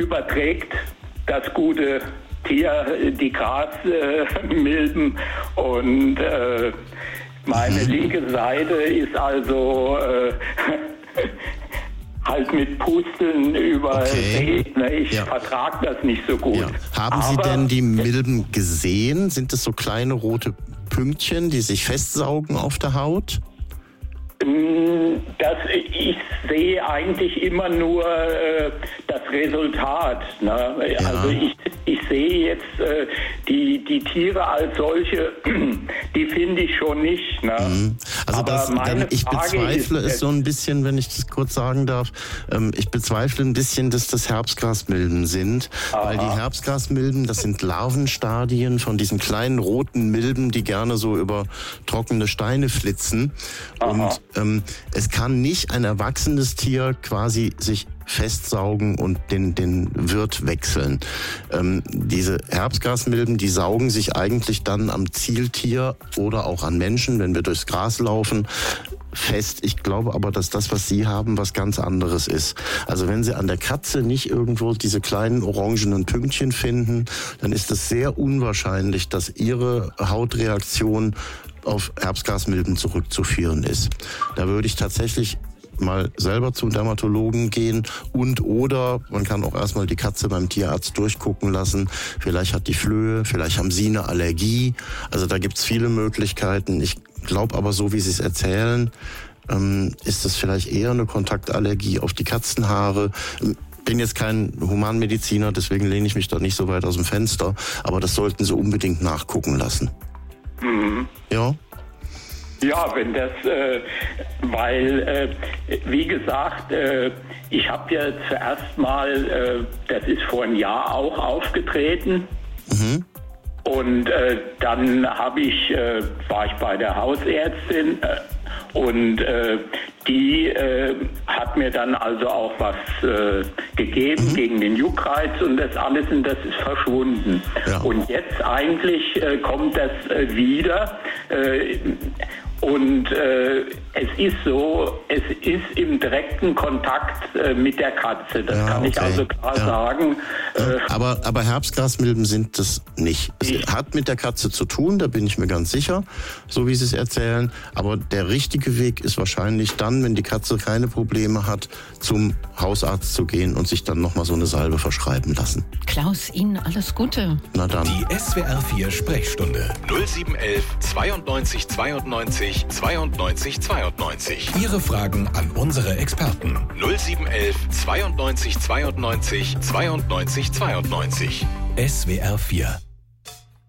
überträgt das gute Tier die Grasmilben und meine linke Seite ist also halt mit Pusteln übersät. Okay. Ich vertrage das nicht so gut. Ja. Haben Sie denn die Milben gesehen? Sind das so kleine rote Pünktchen, die sich festsaugen auf der Haut? Ich sehe eigentlich immer nur das Resultat. Ne? Ja. Also ich sehe jetzt die Tiere als solche, die finde ich schon nicht. Ne? Also ich bezweifle es so ein bisschen, wenn ich das kurz sagen darf, ich bezweifle ein bisschen, dass das Herbstgrasmilben sind, weil die Herbstgrasmilben, das sind Larvenstadien von diesen kleinen roten Milben, die gerne so über trockene Steine flitzen. Und es kann nicht ein erwachsenes Tier quasi sich festsaugen und den Wirt wechseln. Diese Herbstgrasmilben, die saugen sich eigentlich dann am Zieltier oder auch an Menschen, wenn wir durchs Gras laufen, fest. Ich glaube aber, dass das, was Sie haben, was ganz anderes ist. Also wenn Sie an der Katze nicht irgendwo diese kleinen orangenen Pünktchen finden, dann ist es sehr unwahrscheinlich, dass Ihre Hautreaktion auf Herbstgrasmilben zurückzuführen ist. Da würde ich tatsächlich mal selber zum Dermatologen gehen oder man kann auch erstmal die Katze beim Tierarzt durchgucken lassen. Vielleicht hat die Flöhe, vielleicht haben Sie eine Allergie. Also da gibt's viele Möglichkeiten. Ich glaube aber, so wie Sie es erzählen, ist das vielleicht eher eine Kontaktallergie auf die Katzenhaare. Bin jetzt kein Humanmediziner, deswegen lehne ich mich da nicht so weit aus dem Fenster. Aber das sollten Sie unbedingt nachgucken lassen. Ja? Ja, wenn das, weil, wie gesagt, ich habe ja zuerst mal, das ist vor einem Jahr auch aufgetreten. Und dann war ich bei der Hausärztin und die hat mir dann also auch was gegeben gegen den Juckreiz und das alles, und das ist verschwunden. Ja. Und jetzt eigentlich kommt das wieder. Und es ist so, es ist im direkten Kontakt mit der Katze. Das kann ich also klar sagen. Aber Herbstgrasmilben sind das nicht. Es hat mit der Katze zu tun, da bin ich mir ganz sicher, so wie Sie es erzählen. Aber der richtige Weg ist wahrscheinlich dann, wenn die Katze keine Probleme hat, zum Hausarzt zu gehen und sich dann nochmal so eine Salbe verschreiben lassen. Klaus, Ihnen alles Gute. Na dann. Die SWR 4 Sprechstunde 0711 92 92 92 92. Ihre Fragen an unsere Experten 0711 92 92 92 92. SWR 4